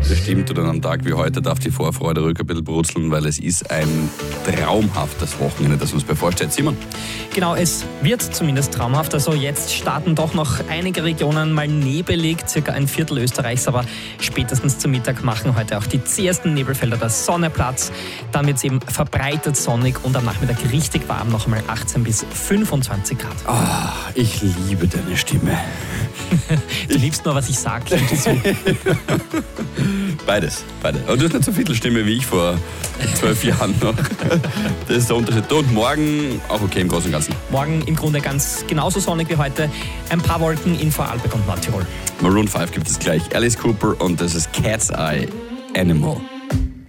Das stimmt, und an einem Tag wie heute darf die Vorfreude ruhig ein bisschen brutzeln, weil es ist ein traumhaftes Wochenende, das uns bevorsteht. Simon? Genau, es wird zumindest traumhaft. Also jetzt starten doch noch einige Regionen mal nebelig, circa ein Viertel Österreichs, aber spätestens zum Mittag machen heute auch die zähesten Nebelfelder der Sonne Platz. Dann wird es eben verbreitet sonnig und am Nachmittag richtig warm, noch einmal 18 bis 25 Grad. Oh, ich liebe deine Stimme. Du liebst nur, was ich sage. Beides. Und du hast nicht so viel Stimme wie ich vor 12 Jahren noch. Das ist der Unterschied. Und morgen auch okay im Großen und Ganzen. Morgen im Grunde ganz genauso sonnig wie heute. Ein paar Wolken in Vorarlberg und Nordtirol. Maroon 5 gibt es gleich. Alice Cooper und das ist Cat's Eye Animal.